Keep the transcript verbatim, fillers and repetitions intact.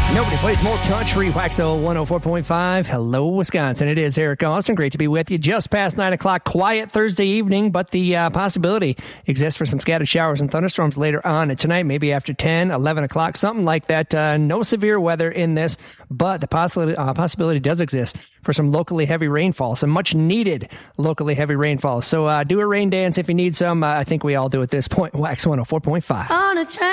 Nobody plays more country. Waxo one oh four point five. Hello, Wisconsin. It is Eric Austin. Great to be with you. Just past nine o'clock. Quiet Thursday evening, but the uh, possibility exists for some scattered showers and thunderstorms later on tonight, maybe after ten, eleven o'clock, something like that. Uh, no severe weather in this, but the possibility, uh, possibility does exist for some locally heavy rainfall, some much needed locally heavy rainfall. So uh, do a rain dance if you need some. Uh, I think we all do at this point. Wax one oh four point five. On a train.